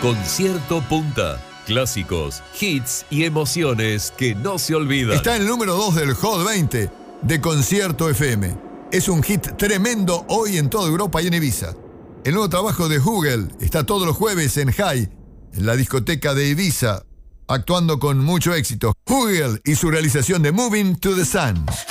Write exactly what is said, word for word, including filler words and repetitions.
Concierto Punta. Clásicos, hits y emociones que no se olvidan. Está en el número dos del Hot veinte de Concierto F M. Es un hit tremendo hoy en toda Europa y en Ibiza. El nuevo trabajo de Google está todos los jueves en High, en la discoteca de Ibiza, actuando con mucho éxito. Google y su realización de Moving to the Sun.